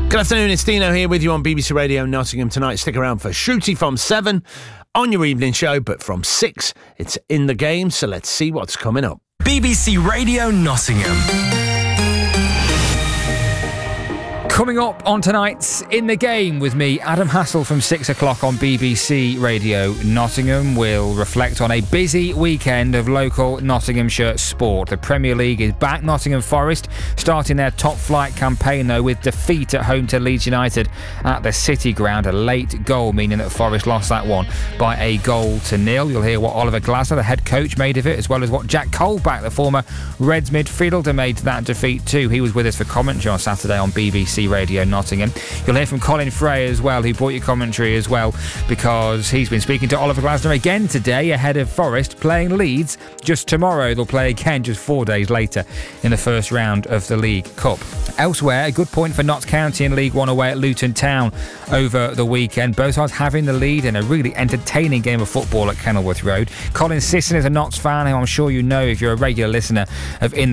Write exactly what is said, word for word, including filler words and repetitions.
Good afternoon, it's Dino here with you on B B C Radio Nottingham tonight. Stick around for Shruti from seven on your evening show, but from six, it's In the Game, so let's see what's coming up. B B C Radio Nottingham. Coming up on tonight's In the Game with me, Adam Hassel from six o'clock on B B C Radio Nottingham. We'll reflect on a busy weekend of local Nottinghamshire sport. The Premier League is back. Nottingham Forest starting their top flight campaign though with defeat at home to Leeds United at the City Ground. A late goal meaning that Forest lost that one by a goal to nil. You'll hear what Oliver Glasner, the head coach, made of it, as well as what Jack Colback, the former Reds midfielder, made of that defeat too. He was with us for commentary on Saturday on B B C Radio Nottingham. You'll hear from Colin Frey as well, who brought you commentary as well, because he's been speaking to Oliver Glasner again today ahead of Forest playing Leeds just tomorrow. They'll play again just four days later in the first round of the League Cup. Elsewhere, a good point for Notts County in League One away at Luton Town over the weekend. Both sides having the lead in a really entertaining game of football at Kenilworth Road. Colin Sisson is a Notts fan, who I'm sure you know if you're a regular listener of In